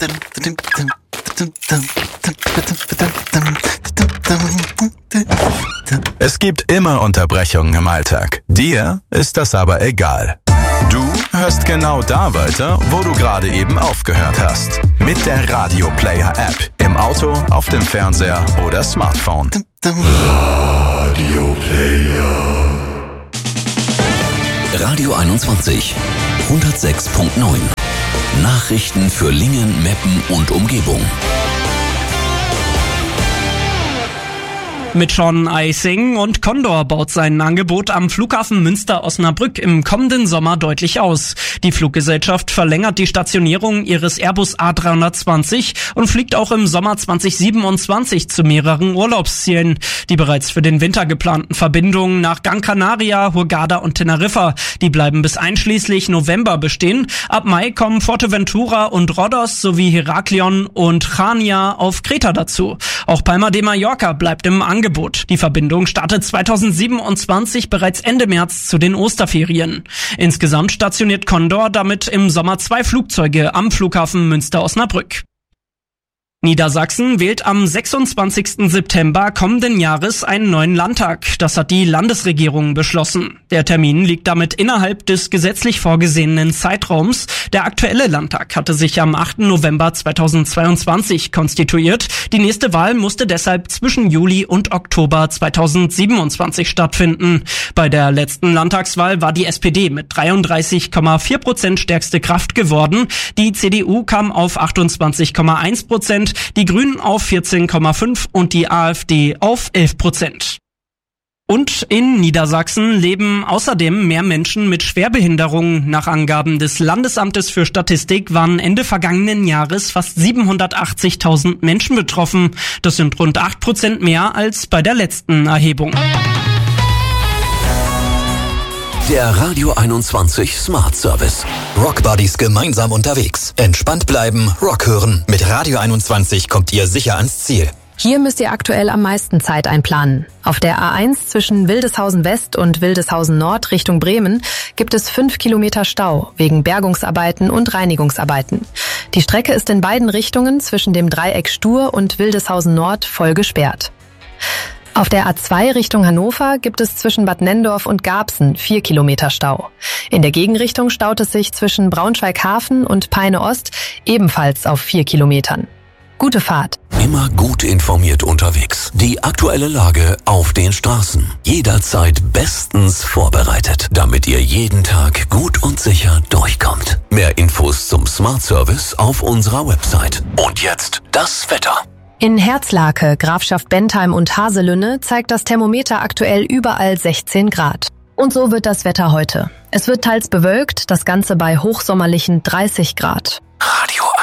Es gibt immer Unterbrechungen im Alltag. Dir ist das aber egal. Du hörst genau da weiter, wo du gerade eben aufgehört hast. Mit der Radio Player App. Im Auto, auf dem Fernseher oder Smartphone. Radio Player. Radio 21. 106.9. Nachrichten für Lingen, Meppen und Umgebung. Mit Sean Eising und Condor baut sein Angebot am Flughafen Münster-Osnabrück im kommenden Sommer deutlich aus. Die Fluggesellschaft verlängert die Stationierung ihres Airbus A320 und fliegt auch im Sommer 2027 zu mehreren Urlaubszielen. Die bereits für den Winter geplanten Verbindungen nach Gran Canaria, Hurghada und Teneriffa, die bleiben bis einschließlich November bestehen. Ab Mai kommen Fuerteventura und Rhodos sowie Heraklion und Chania auf Kreta dazu. Auch Palma de Mallorca bleibt im Angebot. Die Verbindung startet 2027 bereits Ende März zu den Osterferien. Insgesamt stationiert Condor damit im Sommer 2 Flugzeuge am Flughafen Münster-Osnabrück. Niedersachsen wählt am 26. September kommenden Jahres einen neuen Landtag. Das hat die Landesregierung beschlossen. Der Termin liegt damit innerhalb des gesetzlich vorgesehenen Zeitraums. Der aktuelle Landtag hatte sich am 8. November 2022 konstituiert. Die nächste Wahl musste deshalb zwischen Juli und Oktober 2027 stattfinden. Bei der letzten Landtagswahl war die SPD mit 33,4% stärkste Kraft geworden. Die CDU kam auf 28,1%. Die Grünen auf 14,5% und die AfD auf 11%. Und in Niedersachsen leben außerdem mehr Menschen mit Schwerbehinderung. Nach Angaben des Landesamtes für Statistik waren Ende vergangenen Jahres fast 780.000 Menschen betroffen. Das sind rund 8% mehr als bei der letzten Erhebung. Der Radio 21 Smart Service. Rockbuddies gemeinsam unterwegs. Entspannt bleiben, Rock hören. Mit Radio 21 kommt ihr sicher ans Ziel. Hier müsst ihr aktuell am meisten Zeit einplanen. Auf der A1 zwischen Wildeshausen West und Wildeshausen Nord Richtung Bremen gibt es 5 Kilometer Stau wegen Bergungsarbeiten und Reinigungsarbeiten. Die Strecke ist in beiden Richtungen zwischen dem Dreieck Stur und Wildeshausen Nord voll gesperrt. Auf der A2 Richtung Hannover gibt es zwischen Bad Nenndorf und Garbsen 4 Kilometer Stau. In der Gegenrichtung staut es sich zwischen Braunschweig-Hafen und Peine Ost ebenfalls auf 4 Kilometern. Gute Fahrt. Immer gut informiert unterwegs. Die aktuelle Lage auf den Straßen. Jederzeit bestens vorbereitet, damit ihr jeden Tag gut und sicher durchkommt. Mehr Infos zum Smart Service auf unserer Website. Und jetzt das Wetter. In Herzlake, Grafschaft Bentheim und Haselünne zeigt das Thermometer aktuell überall 16 Grad. Und so wird das Wetter heute. Es wird teils bewölkt, das Ganze bei hochsommerlichen 30 Grad. Radio